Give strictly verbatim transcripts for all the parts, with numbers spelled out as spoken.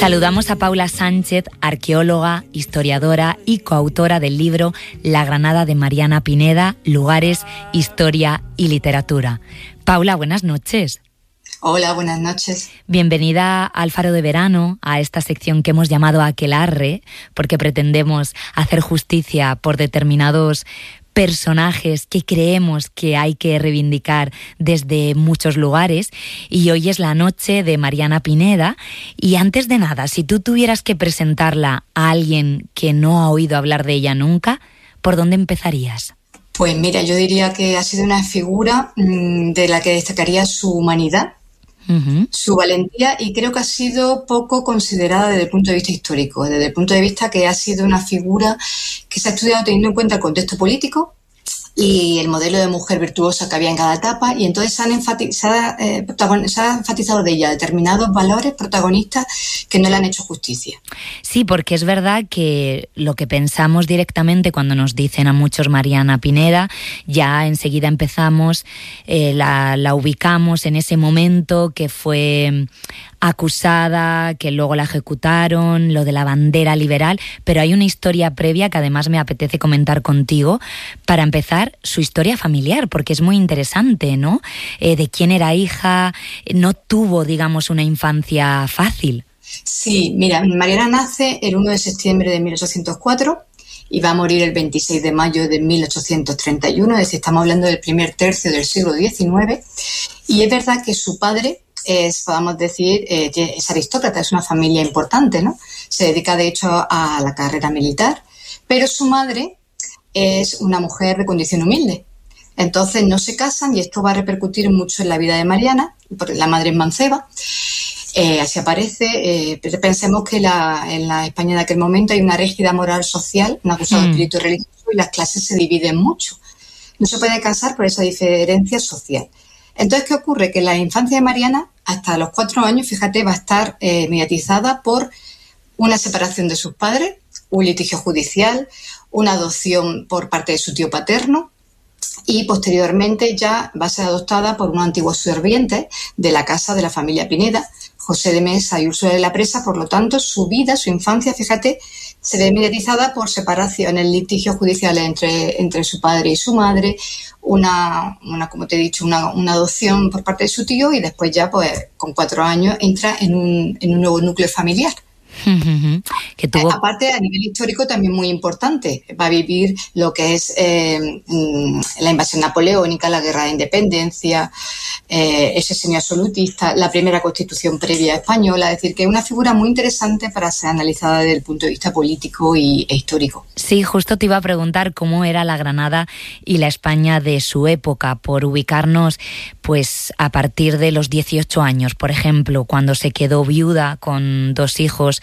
Saludamos a Paula Sánchez, arqueóloga, historiadora y coautora del libro La Granada de Mariana Pineda, Lugares, Historia y Literatura. Paula, buenas noches. Hola, buenas noches. Bienvenida al Faro de Verano, a esta sección que hemos llamado Aquelarre, porque pretendemos hacer justicia por determinados personajes que creemos que hay que reivindicar desde muchos lugares, y hoy es la noche de Mariana Pineda. Y antes de nada, si tú tuvieras que presentarla a alguien que no ha oído hablar de ella nunca, ¿por dónde empezarías? Pues mira, yo diría que ha sido una figura mmm, de la que destacaría su humanidad, uh-huh. su valentía, y creo que ha sido poco considerada desde el punto de vista histórico, desde el punto de vista que ha sido una figura que se ha estudiado teniendo en cuenta el contexto político y el modelo de mujer virtuosa que había en cada etapa, y entonces se han, enfati- se ha, eh, se ha enfatizado de ella determinados valores protagonistas que no le han hecho justicia. Sí, porque es verdad que lo que pensamos directamente cuando nos dicen a muchos Mariana Pineda, ya enseguida empezamos, eh, la, la ubicamos en ese momento que fue acusada, que luego la ejecutaron, lo de la bandera liberal, pero hay una historia previa que además me apetece comentar contigo. Para empezar, su historia familiar, porque es muy interesante, ¿no? Eh, de quién era hija, no tuvo, digamos, una infancia fácil. Sí, mira, Mariana nace el primero de septiembre de mil ochocientos cuatro y va a morir el veintiséis de mayo de mil ochocientos treinta y uno, es decir, estamos hablando del primer tercio del siglo diecinueve, y es verdad que su padre es, podemos decir, eh, es aristócrata, es una familia importante, ¿no? Se dedica, de hecho, a la carrera militar, pero su madre es una mujer de condición humilde. Entonces no se casan, y esto va a repercutir mucho en la vida de Mariana, porque la madre es manceba. Eh, así aparece. Eh, pensemos que la, en la España de aquel momento hay una rígida moral social, un acusado mm. espíritu religioso, y las clases se dividen mucho. No se puede casar por esa diferencia social. Entonces, ¿qué ocurre? Que la infancia de Mariana, hasta los cuatro años, fíjate, va a estar eh, mediatizada por una separación de sus padres, un litigio judicial, una adopción por parte de su tío paterno, y posteriormente ya va a ser adoptada por unos antiguos sirvientes de la casa de la familia Pineda, José de Mesa y Úrsula de la Presa. Por lo tanto, su vida, su infancia, fíjate, se ve mediatizada por separaciones, litigios judiciales entre, entre su padre y su madre, una, una como te he dicho, una, una adopción por parte de su tío, y después ya, pues, con cuatro años entra en un, en un nuevo núcleo familiar. Que tuvo... Aparte, a nivel histórico también muy importante, va a vivir lo que es eh, la invasión napoleónica, la guerra de independencia, eh, ese semi-absolutista, la primera constitución previa española, es decir, que es una figura muy interesante para ser analizada desde el punto de vista político y, e histórico. Sí, justo te iba a preguntar cómo era la Granada y la España de su época, por ubicarnos pues a partir de los dieciocho años, por ejemplo, cuando se quedó viuda con dos hijos.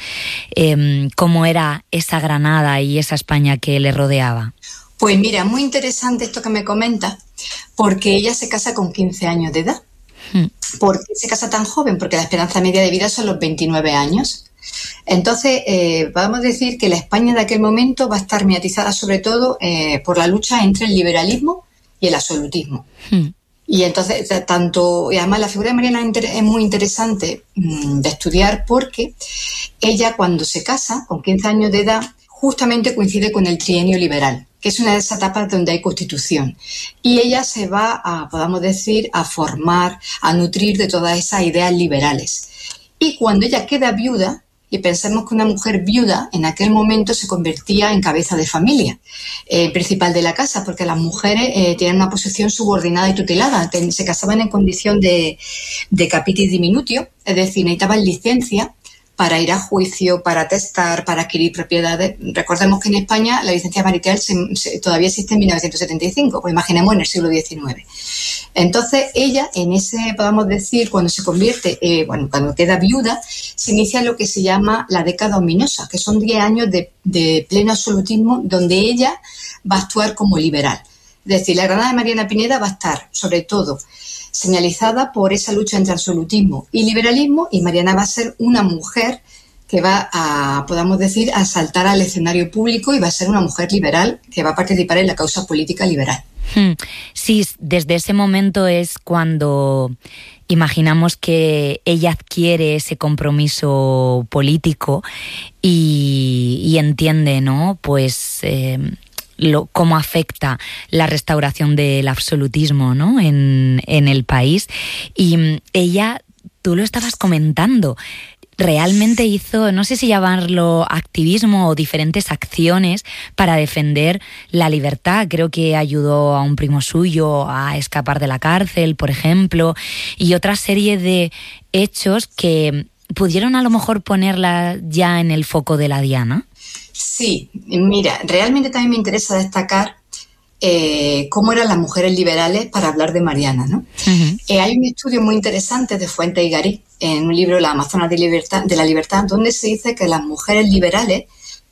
Eh, ¿Cómo era esa Granada y esa España que le rodeaba? Pues mira, muy interesante esto que me comentas, porque ella se casa con quince años de edad. Hmm. ¿Por qué se casa tan joven? Porque la esperanza media de vida son los veintinueve años. Entonces, eh, podemos decir que la España de aquel momento va a estar mediatizada sobre todo eh, por la lucha entre el liberalismo y el absolutismo. Hmm. Y entonces, tanto, y además la figura de Mariana es muy interesante mmm, de estudiar, porque ella, cuando se casa, con quince años de edad, justamente coincide con el trienio liberal, que es una de esas etapas donde hay constitución. Y ella se va a, podamos decir, a formar, a nutrir de todas esas ideas liberales. Y cuando ella queda viuda, y pensemos que una mujer viuda en aquel momento se convertía en cabeza de familia, eh, principal de la casa, porque las mujeres eh, tienen una posición subordinada y tutelada, ten, se casaban en condición de, de capitis diminutio, es decir, necesitaban licencia para ir a juicio, para testar, para adquirir propiedades. Recordemos que en España la licencia marital se, se, todavía existe en mil novecientos setenta y cinco, pues imaginemos en el siglo diecinueve. Entonces ella, en ese, podemos decir, cuando se convierte, eh, bueno, cuando queda viuda, se inicia lo que se llama la década ominosa, que son diez años de, de pleno absolutismo, donde ella va a actuar como liberal. Es decir, la Granada de Mariana Pineda va a estar, sobre todo, señalizada por esa lucha entre absolutismo y liberalismo, y Mariana va a ser una mujer que va a, podamos decir, a saltar al escenario público, y va a ser una mujer liberal que va a participar en la causa política liberal. Sí, desde ese momento es cuando Imaginamos que ella adquiere ese compromiso político y, y entiende, ¿no? Pues eh, lo, cómo afecta la restauración del absolutismo, ¿no? en, en el país. Y ella, tú lo estabas comentando, realmente hizo, no sé si llamarlo activismo o diferentes acciones para defender la libertad. Creo que ayudó a un primo suyo a escapar de la cárcel, por ejemplo, y otra serie de hechos que pudieron a lo mejor ponerla ya en el foco de la diana. Sí, mira, realmente también me interesa destacar Eh, cómo eran las mujeres liberales para hablar de Mariana, ¿no? Uh-huh. Eh, hay un estudio muy interesante de Fuentes y Garí en un libro, La Amazonas de, Libertad, de la Libertad, donde se dice que las mujeres liberales,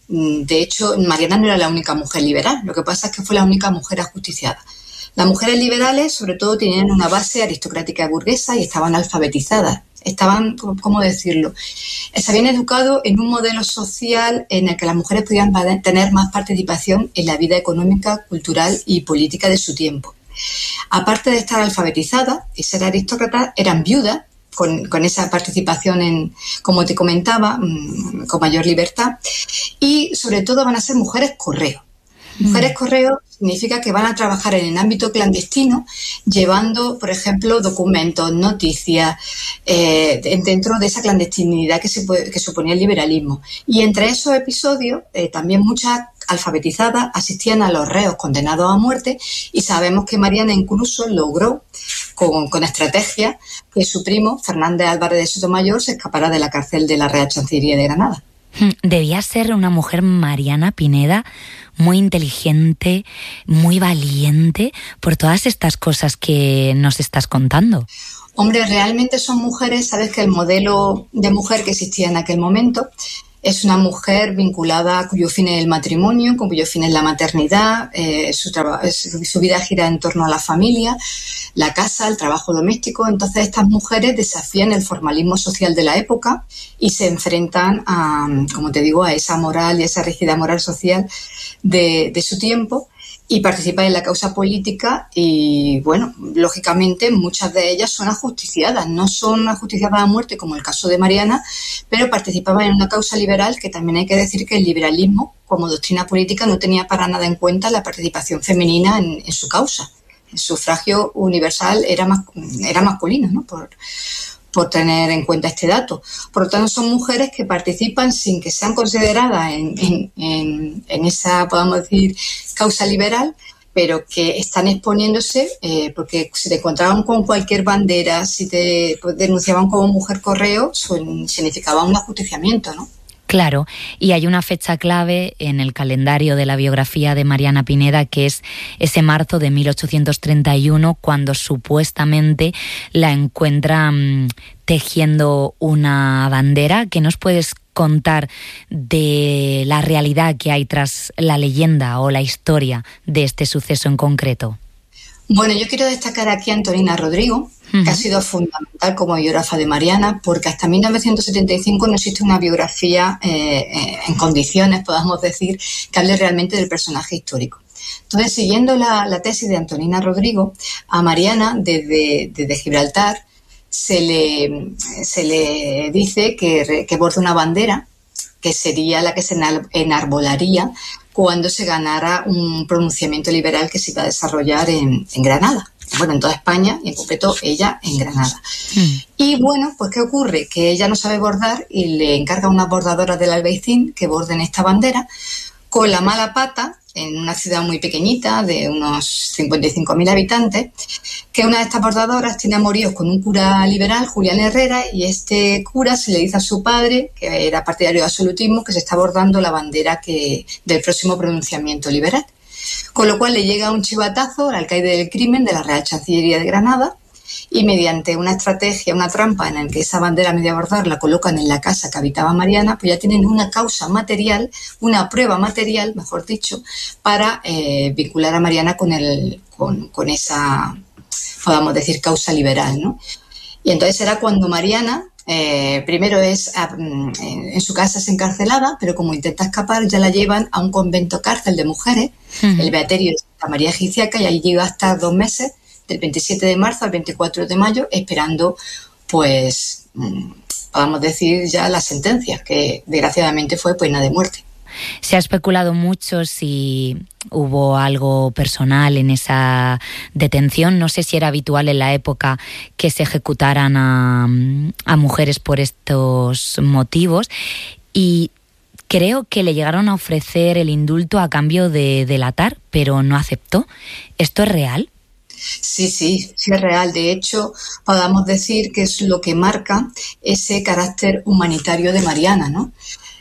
de hecho, Mariana no era la única mujer liberal, lo que pasa es que fue la única mujer ajusticiada. Las mujeres liberales, sobre todo, tenían una base aristocrática y burguesa y estaban alfabetizadas. Estaban, ¿cómo decirlo? Se habían educado en un modelo social en el que las mujeres podían tener más participación en la vida económica, cultural y política de su tiempo. Aparte de estar alfabetizadas y ser aristócratas, eran viudas, con, con esa participación en, como te comentaba, con mayor libertad, y sobre todo van a ser mujeres correo. Mujeres correo significa que van a trabajar en el ámbito clandestino, llevando, por ejemplo, documentos, noticias, eh, dentro de esa clandestinidad que, se puede, que suponía el liberalismo. Y entre esos episodios, eh, también muchas alfabetizadas asistían a los reos condenados a muerte, y sabemos que Mariana incluso logró, con, con estrategia, que su primo, Fernández Álvarez de Sotomayor, se escapara de la cárcel de la Real Chancillería de Granada. Debía ser una mujer, Mariana Pineda, muy inteligente, muy valiente, por todas estas cosas que nos estás contando. Hombre, realmente son mujeres, sabes que el modelo de mujer que existía en aquel momento es una mujer vinculada, cuyo fin es el matrimonio, cuyo fin es la maternidad, eh, su, traba- su, su vida gira en torno a la familia, la casa, el trabajo doméstico. Entonces estas mujeres desafían el formalismo social de la época y se enfrentan a, como te digo, a esa moral y a esa rígida moral social de, de su tiempo, y participan en la causa política. Y bueno, lógicamente muchas de ellas son ajusticiadas, no son ajusticiadas a muerte como el caso de Mariana, pero participaban en una causa liberal, que también hay que decir que el liberalismo como doctrina política no tenía para nada en cuenta la participación femenina en, en su causa. El sufragio universal era, mas, era masculino, ¿no? Por, por tener en cuenta este dato. Por lo tanto, son mujeres que participan sin que sean consideradas en, en, en, en esa, podemos decir, causa liberal, pero que están exponiéndose eh, porque si te encontraban con cualquier bandera, si te denunciaban como mujer correo, significaba un ajusticiamiento, ¿no? Claro, y hay una fecha clave en el calendario de la biografía de Mariana Pineda, que es ese marzo de mil ochocientos treinta y uno, cuando supuestamente la encuentran tejiendo una bandera. ¿Qué nos puedes contar de la realidad que hay tras la leyenda o la historia de este suceso en concreto? Bueno, yo quiero destacar aquí a Antonina Rodrigo, uh-huh. que ha sido fundamental como biógrafa de Mariana, porque hasta mil novecientos setenta y cinco no existe una biografía eh, eh, en condiciones, podamos decir, que hable realmente del personaje histórico. Entonces, siguiendo la, la tesis de Antonina Rodrigo, a Mariana, desde, desde Gibraltar, se le, se le dice que, que borde una bandera, que sería la que se enarbolaría cuando se ganara un pronunciamiento liberal que se iba a desarrollar en, en Granada. Bueno, en toda España, y en concreto ella en Granada. Mm. Y bueno, pues ¿qué ocurre? Que ella no sabe bordar y le encarga a unas bordadoras del Albaicín que borden esta bandera, con la mala pata, en una ciudad muy pequeñita de unos cincuenta y cinco mil habitantes, que una de estas bordadoras tiene amoríos con un cura liberal, Julián Herrera, y este cura se le dice a su padre, que era partidario de absolutismo, que se está bordando la bandera que, del próximo pronunciamiento liberal. Con lo cual le llega un chivatazo al alcaide del crimen de la Real Chancillería de Granada, y mediante una estrategia, una trampa en la que esa bandera media bordar la colocan en la casa que habitaba Mariana, pues ya tienen una causa material, una prueba material, mejor dicho, para eh, vincular a Mariana con, el, con, con esa, podamos decir, causa liberal, ¿no? Y entonces será cuando Mariana, eh, primero es a, en su casa es encarcelada, pero como intenta escapar ya la llevan a un convento cárcel de mujeres, uh-huh. el Beaterio de Santa María Egipciaca, y ahí llega hasta dos meses, del veintisiete de marzo al veinticuatro de mayo, esperando, pues, podemos decir ya la sentencia, que desgraciadamente fue pena de muerte. Se ha especulado mucho si hubo algo personal en esa detención. No sé si era habitual en la época que se ejecutaran a, a mujeres por estos motivos. Y creo que le llegaron a ofrecer el indulto a cambio de delatar, pero no aceptó. ¿Esto es real? Sí, sí, sí es real. De hecho, podemos decir que es lo que marca ese carácter humanitario de Mariana, ¿no?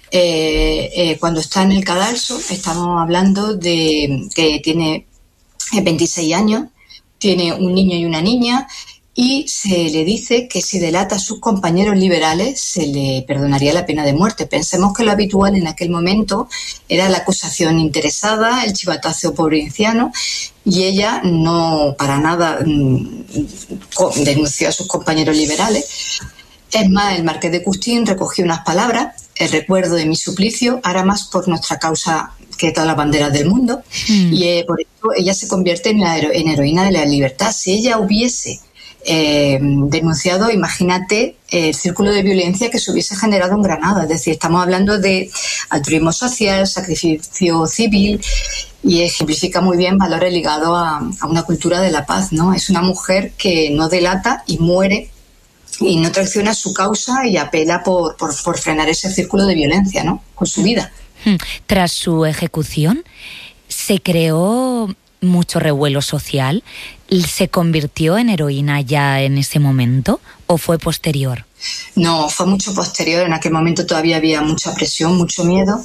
Eh, eh, cuando está en el cadalso, estamos hablando de que tiene veintiséis años, tiene un niño y una niña, y se le dice que si delata a sus compañeros liberales se le perdonaría la pena de muerte. Pensemos que lo habitual en aquel momento era la acusación interesada, el chivatazo provinciano, y ella no para nada mmm, denunció a sus compañeros liberales. Es más, el marqués de Custine recogió unas palabras: el recuerdo de mi suplicio hará más por nuestra causa que todas las banderas del mundo. Mm. Y eh, por eso ella se convierte en, la hero- en heroína de la libertad. Si ella hubiese eh, denunciado, imagínate el círculo de violencia que se hubiese generado en Granada. Es decir, estamos hablando de altruismo social, sacrificio civil, y ejemplifica muy bien valores ligados a, a una cultura de la paz, ¿no? Es una mujer que no delata y muere y no traiciona su causa y apela por, por, por frenar ese círculo de violencia, ¿no?, con su vida. Tras su ejecución, ¿se creó mucho revuelo social? ¿Se convirtió en heroína ya en ese momento o fue posterior? No, fue mucho posterior. En aquel momento todavía había mucha presión, mucho miedo.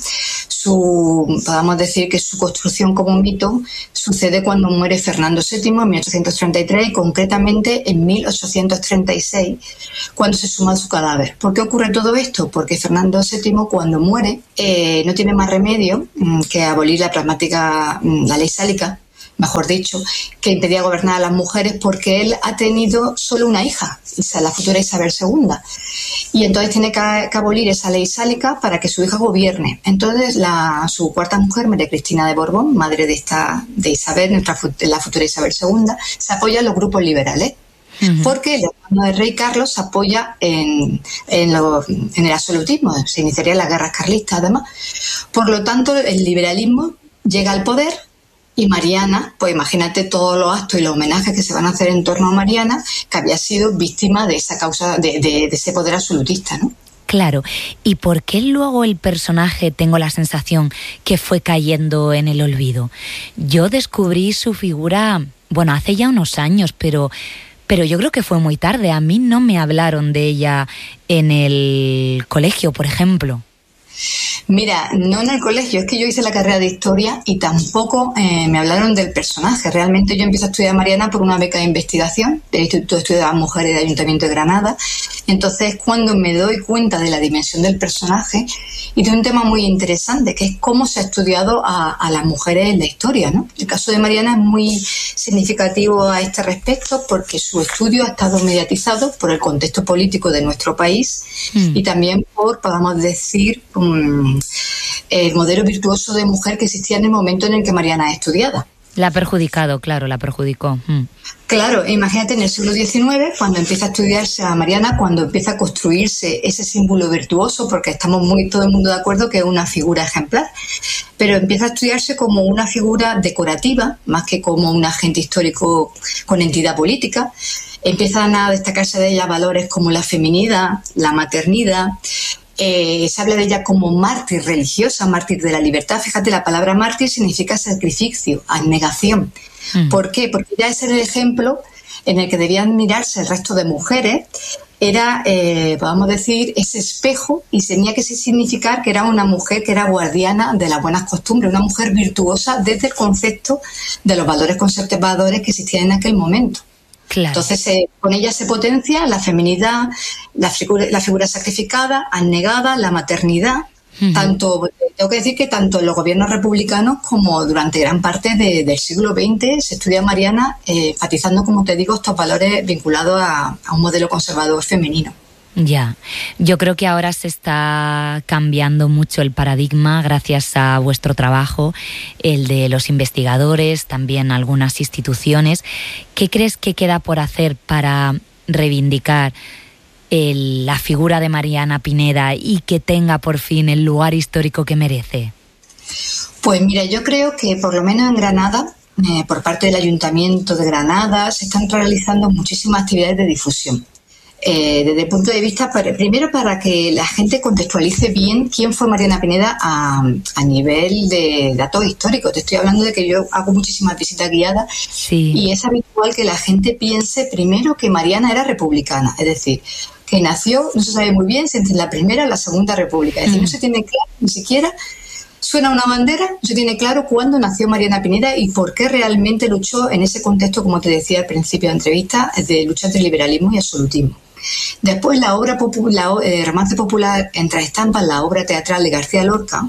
Su, podemos decir que su construcción como un mito sucede cuando muere Fernando séptimo en mil ochocientos treinta y tres y concretamente en mil ochocientos treinta y seis, cuando se suma su cadáver. ¿Por qué ocurre todo esto? Porque Fernando séptimo, cuando muere, eh, no tiene más remedio mmm, que abolir la pragmática, mmm, la ley sálica, mejor dicho, que impedía gobernar a las mujeres, porque él ha tenido solo una hija, la futura Isabel segunda, y entonces tiene que, que abolir esa ley sálica para que su hija gobierne. Entonces la, su cuarta mujer, María Cristina de Borbón, madre de esta de Isabel, nuestra, la futura Isabel segunda, se apoya en los grupos liberales, uh-huh. porque el hermano del rey Carlos se apoya en, en, lo, en el absolutismo, se iniciarían las guerras carlistas además. Por lo tanto, el liberalismo llega al poder. Y Mariana, pues imagínate todos los actos y los homenajes que se van a hacer en torno a Mariana, que había sido víctima de esa causa, de, de, de ese poder absolutista, ¿no? Claro. ¿Y por qué luego el personaje, tengo la sensación, que fue cayendo en el olvido? Yo descubrí su figura, bueno, hace ya unos años, pero... Pero yo creo que fue muy tarde. A mí no me hablaron de ella en el colegio, por ejemplo. Mira, no en el colegio, es que yo hice la carrera de Historia y tampoco eh, me hablaron del personaje. Realmente yo empiezo a estudiar a Mariana por una beca de investigación del Instituto de Estudios de las Mujeres del Ayuntamiento de Granada. Entonces, cuando me doy cuenta de la dimensión del personaje y de un tema muy interesante, que es cómo se ha estudiado a, a las mujeres en la historia, ¿no? El caso de Mariana es muy significativo a este respecto porque su estudio ha estado mediatizado por el contexto político de nuestro país mm. y también por, podamos decir, um, el modelo virtuoso de mujer que existía en el momento en el que Mariana es estudiada. La ha perjudicado, claro, la perjudicó. Mm. Claro, imagínate en el siglo diecinueve, cuando empieza a estudiarse a Mariana, cuando empieza a construirse ese símbolo virtuoso, porque estamos muy todo el mundo de acuerdo que es una figura ejemplar, pero empieza a estudiarse como una figura decorativa, más que como un agente histórico con entidad política. Empiezan a destacarse de ella valores como la feminidad, la maternidad. Eh, se habla de ella como mártir religiosa, mártir de la libertad. Fíjate, la palabra mártir significa sacrificio, abnegación. Mm. ¿Por qué? Porque ya ese era el ejemplo en el que debían mirarse el resto de mujeres. Era, eh, podemos decir, ese espejo, y tenía que significar que era una mujer que era guardiana de las buenas costumbres, una mujer virtuosa desde el concepto de los valores conservadores que existían en aquel momento. Claro. Entonces, eh, con ella se potencia la feminidad, la figura, la figura sacrificada, abnegada, la maternidad. Uh-huh. Tanto, tengo que decir que tanto en los gobiernos republicanos como durante gran parte de, del siglo veinte se estudia a Mariana eh, enfatizando, como te digo, estos valores vinculados a, a un modelo conservador femenino. Ya, yo creo que ahora se está cambiando mucho el paradigma gracias a vuestro trabajo, el de los investigadores, también algunas instituciones. ¿Qué crees que queda por hacer para reivindicar el, la figura de Mariana Pineda y que tenga por fin el lugar histórico que merece? Pues mira, yo creo que por lo menos en Granada, eh, por parte del Ayuntamiento de Granada, se están realizando muchísimas actividades de difusión. Eh, desde el punto de vista, para, primero para que la gente contextualice bien quién fue Mariana Pineda a, a nivel de datos históricos. Te estoy hablando de que yo hago muchísimas visitas guiadas, sí, y es habitual que la gente piense primero que Mariana era republicana, es decir, que nació, no se sabe muy bien si entre la primera o la segunda república, es decir, mm. no se tiene claro ni siquiera. Suena una bandera, no se tiene claro cuándo nació Mariana Pineda y por qué realmente luchó en ese contexto, como te decía al principio de la entrevista, de lucha entre liberalismo y absolutismo. Después la obra popular, eh, romance popular entre estampas, la obra teatral de García Lorca,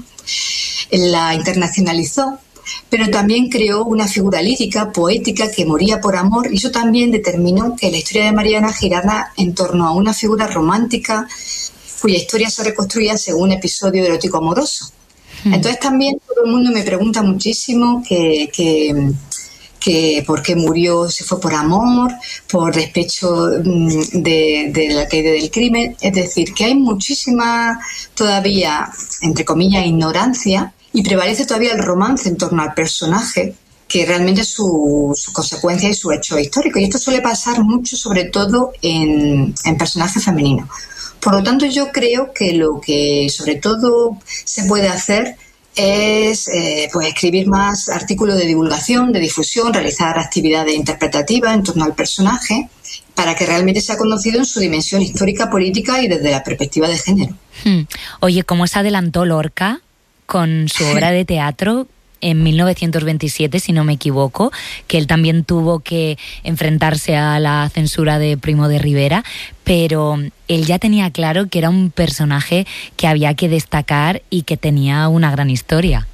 la internacionalizó, pero también creó una figura lírica, poética, que moría por amor, y eso también determinó que la historia de Mariana girara en torno a una figura romántica cuya historia se reconstruía según un episodio erótico amoroso. Entonces también todo el mundo me pregunta muchísimo que, que, que por qué murió, si fue por amor, por despecho de, de la caída del crimen. Es decir, que hay muchísima todavía, entre comillas, ignorancia, y prevalece todavía el romance en torno al personaje, que realmente es su, su consecuencia y su hecho histórico. Y esto suele pasar mucho, sobre todo en, en personajes femeninos. Por lo tanto, yo creo que lo que sobre todo se puede hacer es eh, pues escribir más artículos de divulgación, de difusión, realizar actividades interpretativas en torno al personaje para que realmente sea conocido en su dimensión histórica, política y desde la perspectiva de género. Hmm. Oye, ¿cómo se adelantó Lorca con su obra de teatro en mil novecientos veintisiete, si no me equivoco, que él también tuvo que enfrentarse a la censura de Primo de Rivera, pero él ya tenía claro que era un personaje que había que destacar y que tenía una gran historia?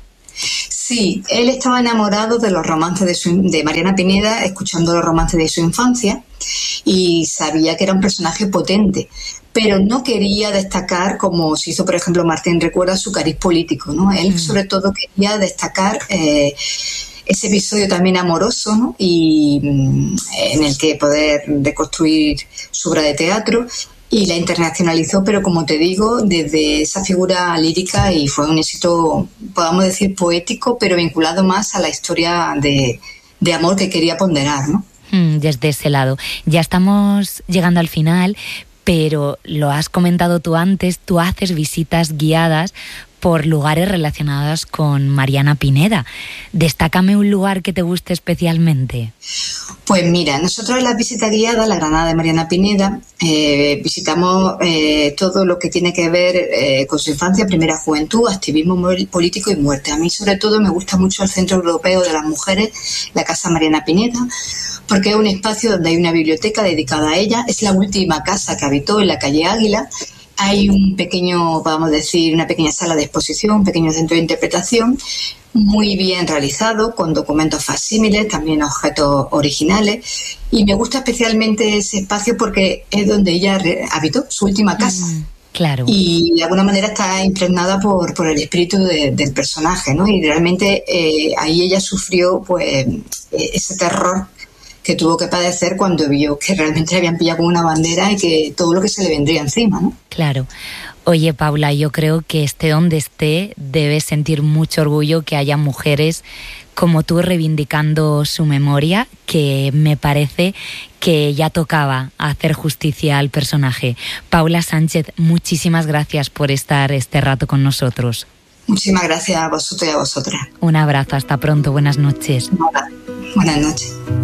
Sí, él estaba enamorado de los romances de, su, de Mariana Pineda, escuchando los romances de su infancia, y sabía que era un personaje potente, pero no quería destacar, como se hizo, por ejemplo, Martín Recuerda, su cariz político, ¿no? Él, mm. sobre todo, quería destacar eh, ese episodio también amoroso, ¿no? Y mm, en el que poder reconstruir su obra de teatro, y la internacionalizó, pero como te digo, desde esa figura lírica, y fue un éxito, podamos decir, poético, pero vinculado más a la historia de, de amor que quería ponderar, ¿no? Mm, desde ese lado. Ya estamos llegando al final, pero lo has comentado tú antes, tú haces visitas guiadas por lugares relacionados con Mariana Pineda. Destácame un lugar que te guste especialmente. Pues mira, nosotros en la visita guiada, la Granada de Mariana Pineda, eh, visitamos eh, todo lo que tiene que ver eh, con su infancia, primera juventud, activismo político y muerte. A mí sobre todo me gusta mucho el Centro Europeo de las Mujeres, la Casa Mariana Pineda, porque es un espacio donde hay una biblioteca dedicada a ella. Es la última casa que habitó en la calle Águila. Hay un pequeño, vamos a decir, una pequeña sala de exposición, un pequeño centro de interpretación, muy bien realizado, con documentos facsímiles, también objetos originales. Y me gusta especialmente ese espacio porque es donde ella habitó su última casa. Mm, claro. Y de alguna manera está impregnada por, por el espíritu de, del personaje, ¿no? Y realmente eh, ahí ella sufrió pues ese terror que tuvo que padecer cuando vio que realmente le habían pillado con una bandera y que todo lo que se le vendría encima, ¿no? Claro. Oye, Paula, yo creo que esté donde esté, debes sentir mucho orgullo que haya mujeres como tú reivindicando su memoria, que me parece que ya tocaba hacer justicia al personaje. Paula Sánchez, muchísimas gracias por estar este rato con nosotros. Muchísimas gracias a vosotros y a vosotras. Un abrazo, hasta pronto, buenas noches. Nada. Buenas noches.